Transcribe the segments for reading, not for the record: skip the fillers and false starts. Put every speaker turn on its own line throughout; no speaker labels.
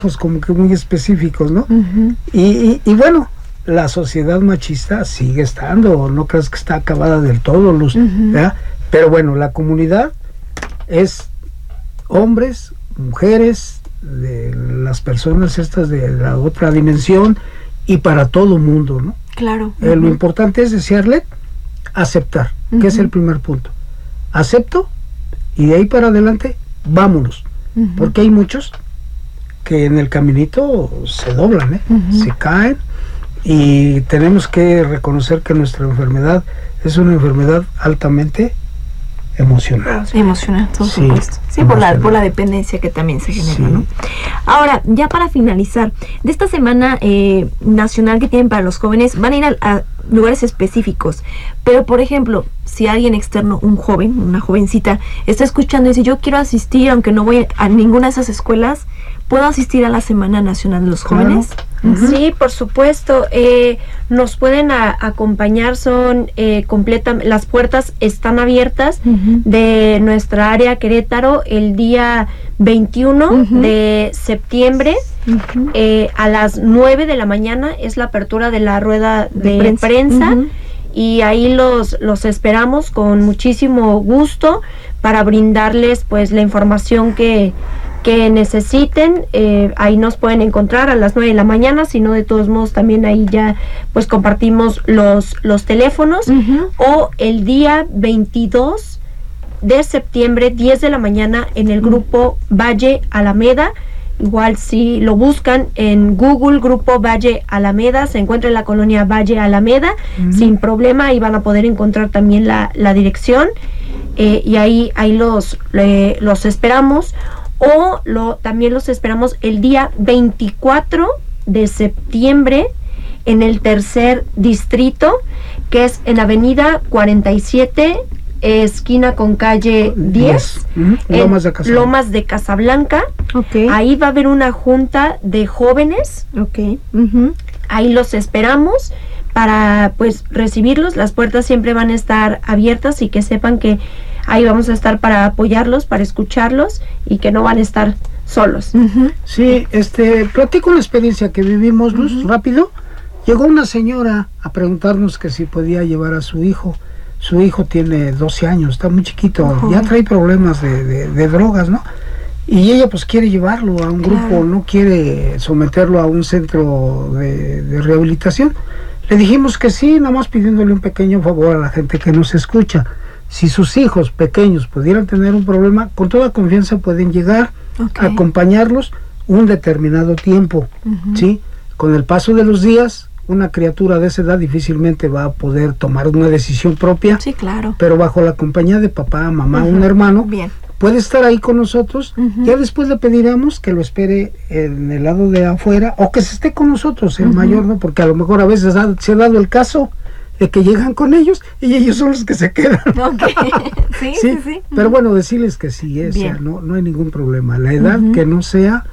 pues como que muy específicos, ¿no?
Uh-huh.
Y bueno, la sociedad machista sigue estando, no creas que está acabada del todo, Luz,
uh-huh.
¿verdad? Pero bueno, la comunidad es hombres, mujeres, de las personas estas de la otra dimensión y para todo mundo, ¿no?
Claro.
Lo importante es desearle aceptar, que es el primer punto. Acepto y de ahí para adelante, vámonos. Porque hay muchos que en el caminito se doblan, se caen, y tenemos que reconocer que nuestra enfermedad es una enfermedad altamente emocional.
Emocional, por supuesto. Sí, por la dependencia que también se genera, ¿no? Ahora, ya para finalizar, de esta semana nacional que tienen para los jóvenes, van a ir a lugares específicos, pero por ejemplo, si alguien externo, un joven, una jovencita, está escuchando y dice, yo quiero asistir, aunque no voy a ninguna de esas escuelas, ¿puedo asistir a la Semana Nacional de los Jóvenes?
Sí, por supuesto. Nos pueden acompañar, las puertas están abiertas de nuestra área Querétaro el día 21 de septiembre a las 9 de la mañana es la apertura de la rueda de prensa. Y ahí los esperamos con muchísimo gusto para brindarles pues la información que necesiten. Ahí nos pueden encontrar a las 9 de la mañana, si no de todos modos también ahí ya pues compartimos los teléfonos, o el día 22 de septiembre 10 de la mañana en el grupo Valle Alameda. Igual si lo buscan en Google, Grupo Valle Alameda, se encuentra en la colonia Valle Alameda, sin problema, ahí van a poder encontrar también la dirección, y ahí los esperamos. O también los esperamos el día 24 de septiembre en el tercer distrito, que es en Avenida 47, esquina con calle 10, Lomas de Casablanca. Ahí va a haber una junta de jóvenes. Ahí los esperamos para pues recibirlos. Las puertas siempre van a estar abiertas y que sepan que ahí vamos a estar para apoyarlos, para escucharlos y que no van a estar solos.
Sí, platico una experiencia que vivimos, Luz, rápido. Llegó una señora a preguntarnos que si podía llevar a su hijo. Su hijo tiene 12 años, está muy chiquito, ya trae problemas de drogas, ¿no? Y ella pues quiere llevarlo a un grupo, no quiere someterlo a un centro de rehabilitación. Le dijimos que sí, nada más pidiéndole un pequeño favor a la gente que nos escucha. Si sus hijos pequeños pudieran tener un problema, con toda confianza pueden llegar a acompañarlos un determinado tiempo, ¿sí? Con el paso de los días, una criatura de esa edad difícilmente va a poder tomar una decisión propia.
Sí, claro.
Pero bajo la compañía de papá, mamá, un hermano, puede estar ahí con nosotros. Ya después le pediremos que lo espere en el lado de afuera o que se esté con nosotros, el mayor, ¿no? Porque a lo mejor a veces se ha dado el caso de que llegan con ellos y ellos son los que se quedan. Sí. Pero bueno, decirles que sí, no hay ningún problema. La edad que no sea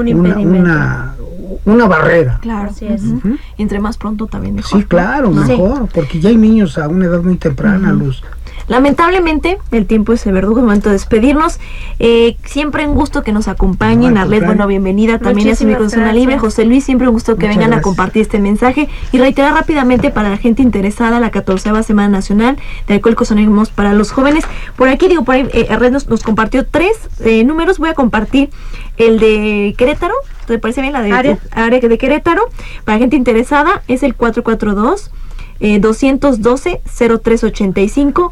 una barrera.
Claro, así es. Y entre más pronto también mejor.
Sí, claro, mejor, porque ya hay niños a una edad muy temprana, Luz.
Lamentablemente, el tiempo es el verdugo, es momento de despedirnos. Siempre un gusto que nos acompañen. Arlet, bueno, bienvenida también a Sin Zona Libre. José Luis, siempre un gusto que vengan a compartir este mensaje. Y reiterar rápidamente para la gente interesada la 14ª Semana Nacional de Alcohólicos Anónimos para los jóvenes. Por aquí, Arlet nos compartió 3 números. Voy a compartir el de Querétaro. ¿Te parece bien? La de área de Querétaro. Para gente interesada es el 442 212-0385,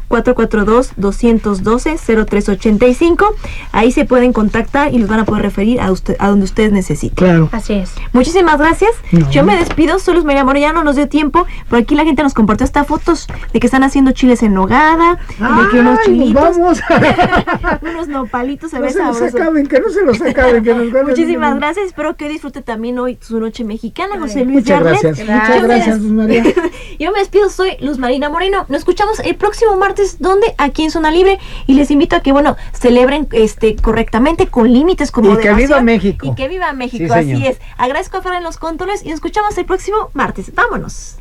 442-212-0385. Ahí se pueden contactar y los van a poder referir a donde ustedes necesiten.
Claro.
Así es.
Muchísimas gracias. Yo me despido, soy Luz María Moreno, no nos dio tiempo. Por aquí la gente nos compartió estas fotos de que están haciendo chiles en nogada, de que unos chilitos, unos nopalitos se ven sabrosos.
Que no se los acaben.
Muchísimas gracias. Espero que disfrute también hoy su noche mexicana, José Luis.
Muchas gracias, Luz María.
Yo me despido, soy Luz Marina Moreno. Nos escuchamos el próximo martes, donde aquí en Zona Libre, y les invito a que celebren correctamente, con límites, con moderación.
Y que viva México.
Y que viva México,
sí,
así es. Agradezco a Fran en los controles y nos escuchamos el próximo martes. Vámonos.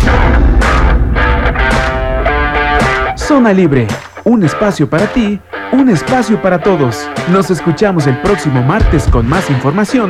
Zona Libre, un espacio para ti un espacio para todos. Nos escuchamos el próximo martes con más información